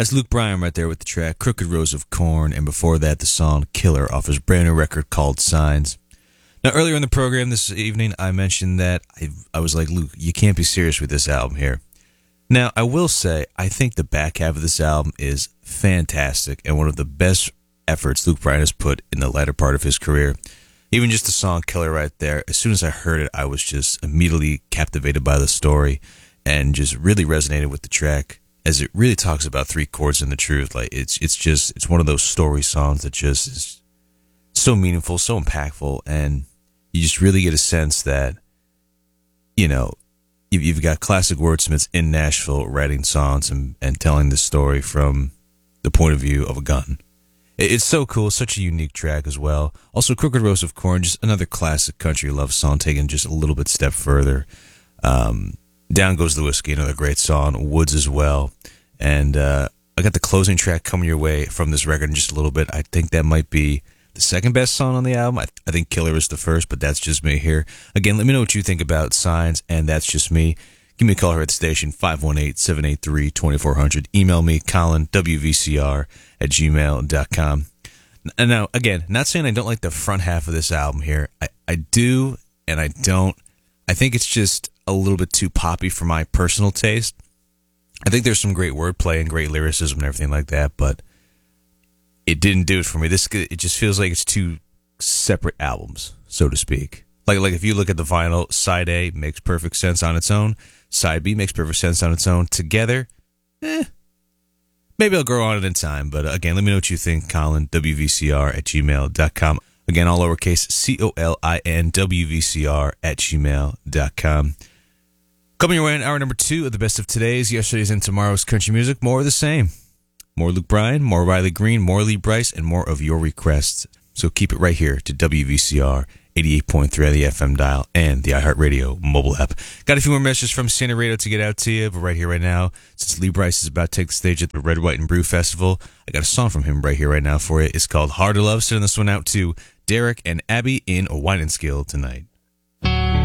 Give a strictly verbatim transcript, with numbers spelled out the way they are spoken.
That's Luke Bryan right there with the track Crooked Rose of Corn, and before that, the song Killer off his brand new record called Signs. Now, earlier in the program this evening, I mentioned that I, I was like, Luke, you can't be serious with this album here. Now, I will say, I think the back half of this album is fantastic and one of the best efforts Luke Bryan has put in the latter part of his career. Even just the song Killer right there, as soon as I heard it, I was just immediately captivated by the story and just really resonated with the track, as it really talks about three chords and the truth. Like it's it's just it's one of those story songs that just is so meaningful, so impactful, and you just really get a sense that, you know, you've, you've got classic wordsmiths in Nashville writing songs and, and telling this story from the point of view of a gun. It's so cool, such a unique track as well. Also, Crooked Rose of Corn, just another classic country love song taken just a little bit step further. Um, Down Goes the Whiskey, another great song. Woods as well. And uh, I got the closing track coming your way from this record in just a little bit. I think that might be the second best song on the album. I, I think Killer is the first, but that's just me here. Again, let me know what you think about Signs, and That's Just Me. Give me a call here at the station, five one eight, seven eight three, two four zero zero. Email me, Colin, W V C R at gmail dot com. And now, again, not saying I don't like the front half of this album here. I, I do, and I don't. I think it's just a little bit too poppy for my personal taste. I think there's some great wordplay and great lyricism and everything like that, but it didn't do it for me. This It just feels like it's two separate albums, so to speak. Like, like if you look at the vinyl, side A makes perfect sense on its own. Side B makes perfect sense on its own. Together, eh, maybe I'll grow on it in time. But again, let me know what you think, Colin, W V C R at gmail dot com. Again, all lowercase, C O L I N, W V C R at gmail dot com. Coming your way in hour number two of the best of today's, yesterday's, and tomorrow's country music. More of the same. More Luke Bryan, more Riley Green, more Lee Brice, and more of your requests. So keep it right here to W V C R eighty-eight point three on the F M dial and the iHeartRadio mobile app. Got a few more messages from Santa Radio to get out to you, but right here, right now, since Lee Brice is about to take the stage at the Red, White, and Brew Festival, I got a song from him right here, right now for you. It's called Hard to Love. Sending this one out to Derek and Abby in Widenskill tonight.